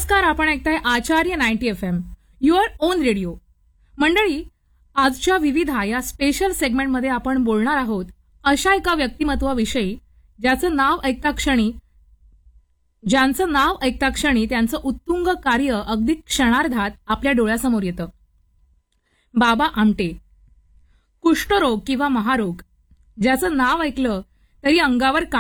नमस्कार, आपण ऐकताय आचार्य 90 FM युअर ओन रेडिओ. मंडळी, आजच्या विविधा या स्पेशल सेगमेंटमध्ये आपण बोलणार आहोत अशा एका व्यक्तिमत्वाविषयी ज्यांचं नाव ऐकता क्षणी त्यांचं उत्तुंग कार्य अगदी क्षणार्धात आपल्या डोळ्यासमोर येतं. बाबा आमटे. कुष्ठरोग किंवा महारोग, ज्याचं नाव ऐकलं तरी अंगावर